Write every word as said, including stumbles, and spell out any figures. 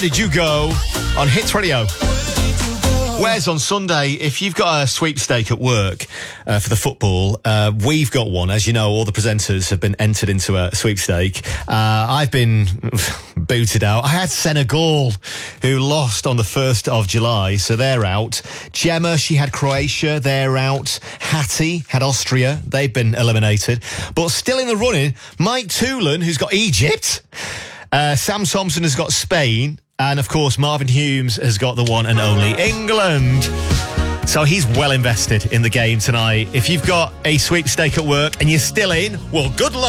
Where Did You Go on Hits Radio. Where's on Sunday, if you've got a sweepstake at work uh, for the football, uh, we've got one. As you know, all the presenters have been entered into a sweepstake. Uh, I've been booted out. I had Senegal, who lost on the first of July, so they're out. Gemma, she had Croatia, they're out. Hattie had Austria, they've been eliminated. But still in the running, Mike Toolan, who's got Egypt. Uh, Sam Thompson has got Spain. And, of course, Marvin Humes has got the one and only England. So he's well invested in the game tonight. If you've got a sweepstake at work and you're still in, well, good luck.